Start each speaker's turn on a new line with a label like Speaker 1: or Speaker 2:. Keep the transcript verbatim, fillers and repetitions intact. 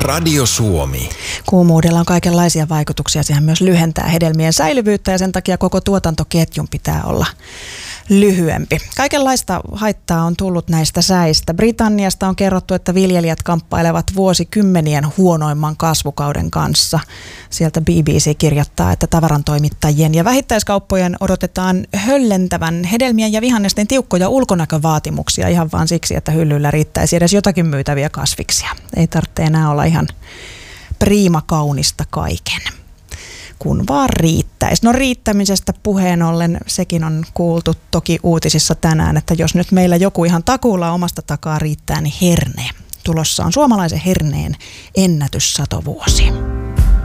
Speaker 1: Radio Suomi.
Speaker 2: Kuumuudella on kaikenlaisia vaikutuksia. Sehän myös lyhentää hedelmien säilyvyyttä ja sen takia koko tuotantoketjun pitää olla lyhyempi. Kaikenlaista haittaa on tullut näistä säistä. Britanniasta on kerrottu, että viljelijät kamppailevat vuosikymmenien huonoimman kasvukauden kanssa. Sieltä B B C kirjoittaa, että tavarantoimittajien ja vähittäiskauppojen odotetaan höllentävän hedelmien ja vihannesten tiukkoja ulkonäkövaatimuksia ihan vaan siksi, että hyllyllä riittäisi edes jotakin myytäviä kasviksia. Ei tarvitse enää olla ihan priima kaunista kaiken, kun vaan riittäisi. No riittämisestä puheen ollen, sekin on kuultu toki uutisissa tänään, että jos nyt meillä joku ihan takuulla omasta takaa riittää, niin herne. Tulossa on suomalaisen herneen ennätyssatovuosi.